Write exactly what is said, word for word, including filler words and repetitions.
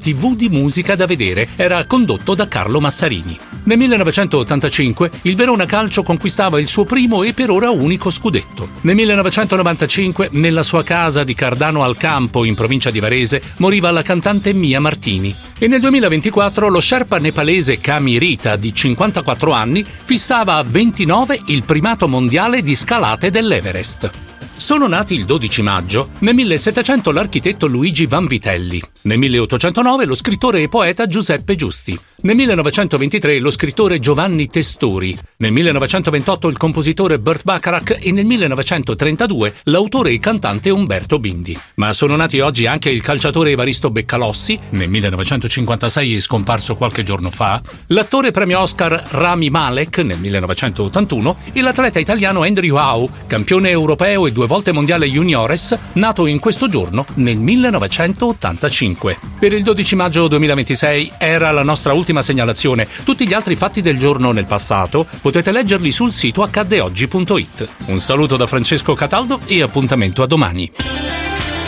tivù di musica da vedere. Era condotto da Carlo Massarini. Nel millenovecentottantacinque il Verona Calcio conquistava il suo primo e per ora unico scudetto. Nel millenovecentonovantacinque, nella sua casa di Cardano al Campo, in provincia di Varese, moriva la cantante Mia Martini. E nel duemilaventiquattro lo sherpa nepalese Kami Rita, di cinquantaquattro anni, fissava a ventinove il primato mondiale di scalate dell'Everest. Sono nati il dodici maggio nel millesettecento l'architetto Luigi Vanvitelli, nel milleottocentonove lo scrittore e poeta Giuseppe Giusti, nel millenovecentoventitré lo scrittore Giovanni Testori, nel millenovecentoventotto il compositore Burt Bacharach e nel millenovecentotrentadue l'autore e cantante Umberto Bindi. Ma sono nati oggi anche il calciatore Evaristo Beccalossi, nel millenovecentocinquantasei è scomparso qualche giorno fa, l'attore premio Oscar Rami Malek nel millenovecentottantuno e l'atleta italiano Andrew Howe, campione europeo e due volte mondiale juniores, nato in questo giorno nel millenovecentottantacinque. Per il dodici maggio duemilaventisei era la nostra ultima segnalazione. Tutti gli altri fatti del giorno nel passato potete leggerli sul sito accadde oggi punto it. Un saluto da Francesco Cataldo e appuntamento a domani.